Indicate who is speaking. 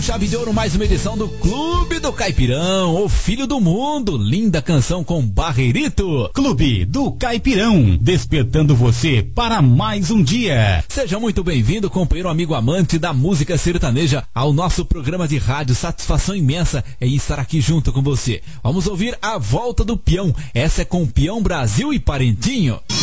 Speaker 1: Chave de ouro, mais uma edição do Clube do Caipirão, o filho do mundo, linda canção com Barreirito.
Speaker 2: Clube do Caipirão, despertando você para mais um dia.
Speaker 1: Seja muito bem-vindo, companheiro, amigo, amante da música sertaneja, ao nosso programa de rádio. Satisfação imensa em estar aqui junto com você. Vamos ouvir a volta do peão, essa é com Peão Brasil e Parentinho.